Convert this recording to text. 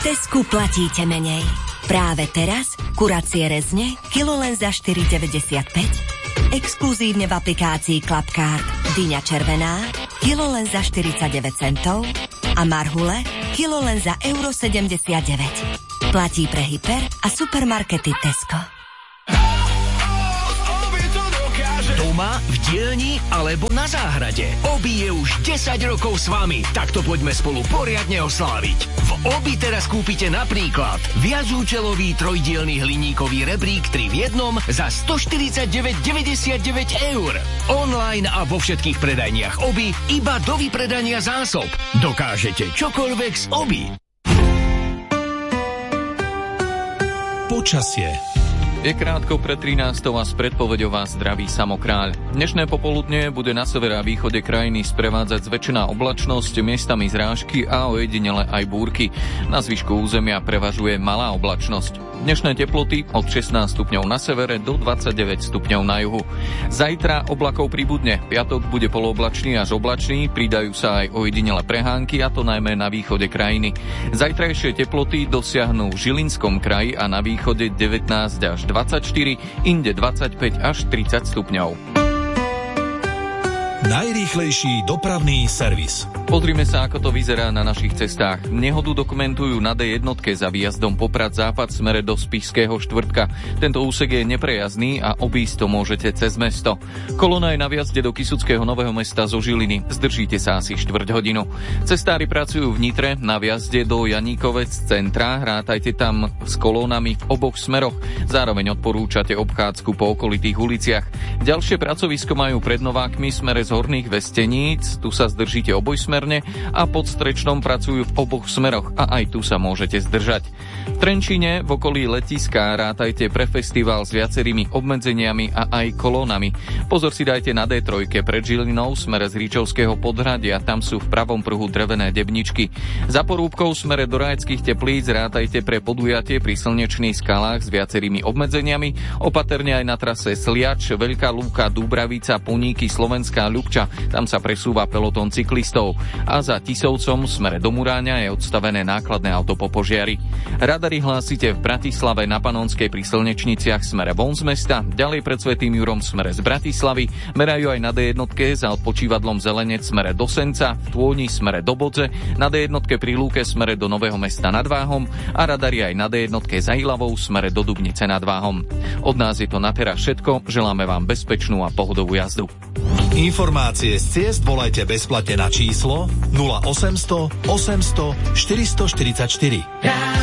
Tesku platíte menej. Práve teraz kuracie rezne kilo len za 4,95. Exkluzívne v aplikácii Clubcard dyňa červená kilo len za 49 centov a marhule kilo len za €79. Platí pre hyper a supermarkety Tesco. Doma, v dielni alebo na záhrade. Obi je už 10 rokov s vami, tak to poďme spolu poriadne osláviť. V Obi teraz kúpite napríklad viacúčelový trojdielny hliníkový rebrík 3 v 1 za 149,99 €. Online a vo všetkých predajniach Obi iba do vypredania zásob. Dokážete čokoľvek z Obi. Počasie. Je krátko pred 13. a s predpoveďou vás zdraví Samokráľ. Dnešné popoludne bude na severe a východe krajiny sprevádzať zväčšená oblačnosť, miestami zrážky a ojedinele aj búrky. Na zvyšku územia prevažuje malá oblačnosť. Dnešné teploty od 16 stupňov na severe do 29 stupňov na juhu. Zajtra oblakov pribudne. Piatok bude polooblačný až oblačný, pridajú sa aj ojedinele prehánky, a to najmä na východe krajiny. Zajtrajšie teploty dosiahnu v Žilinskom kraji a na východe 19 až 24, inde 25 až 30 stupňov. Najrýchlejší dopravný servis. Pozrime sa, ako to vyzerá na našich cestách. Nehodu dokumentujú na D1 za výjazdom Poprad-Západ smere do Spišského štvrtka. Tento úsek je neprejazdný a obísť to môžete cez mesto. Kolona je na výjazde do Kysuckého Nového Mesta zo Žiliny. Zdržíte sa asi 4 hodinu. Cestári pracujú v Nitre na výjazde do Janíkovec centra. Rátajte tam s kolónami v oboch smeroch. Zároveň odporúčate obchádzku po okolitých uliciach. Ďalšie pracovisko majú pred Novákmi smere z Horných Vesteníc. Tu sa zdržíte obojsmerne a pod Strečnom pracujú v oboch smeroch a aj tu sa môžete zdržať. V Trenčíne v okolí letiska rátajte pre festival s viacerými obmedzeniami a aj kolónami. Pozor si dajte na D3 pred Žilinou smere z Ríčovského Podhradia. Tam sú v pravom pruhu drevené debničky. Za Porúbkou smere do Rajeckých Teplíc rátajte pre podujatie pri Slnečných skalách s viacerými obmedzeniami. Opatrne aj na trase Sliač, Veľká Lúka, Dúbravica, Poníky, Slovenská Ľubča. Tam sa presúva pelotón cyklistov. A za Tisovcom smere do Muráňa je odstavené nákladné auto po požiari. Radary hlásite v Bratislave na Panonskej pri Slnečniciach smere von z mesta. Ďalej pred Svätým Jurom smere z Bratislavy. Merajú aj na D1 za odpočívadlom Zelenec smere do Senca, v Tôni smere do Bodze, na D1 pri Lúke smere do Nového Mesta nad Váhom a radary aj na D1 za Ilavou smere do Dubnice nad Váhom. Od nás je to na teraz všetko. Želáme vám bezpečnú a pohodovú jazdu. Informácie z ciest volajte bezplatne na číslo 0800 800 444.